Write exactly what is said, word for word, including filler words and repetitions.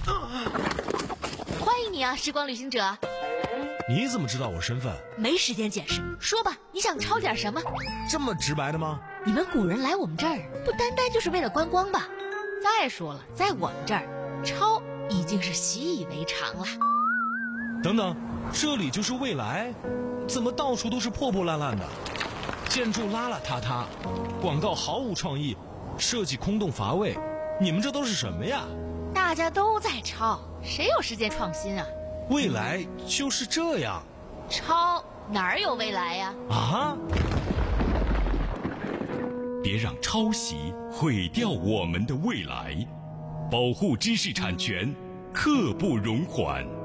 欢迎你啊，时光旅行者。 你怎么知道我身份？ 没时间解释，说吧，你想抄点什么？ 这么直白的吗？ 你们古人来我们这儿不单单就是为了观光吧？再说了，在我们这儿抄已经是习以为常了。 等等，这里就是未来？怎么到处都是破破烂烂的，建筑邋邋遢遢，广告毫无创意，设计空洞乏味，你们这都是什么呀？ 大家都在抄，谁有时间创新啊？ 未来就是这样。 抄哪儿有未来呀？ 啊！ 别让抄袭毁掉我们的未来，保护知识产权，刻不容缓。